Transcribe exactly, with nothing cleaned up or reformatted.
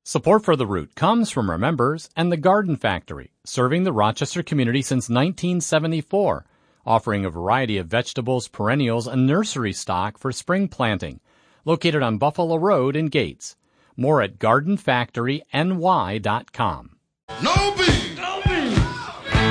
Support for The Root comes from our members and the Garden Factory, serving the Rochester community since nineteen seventy-four, offering a variety of vegetables, perennials, and nursery stock for spring planting. Located on Buffalo Road in Gates. More at garden factory n y dot com. No beef!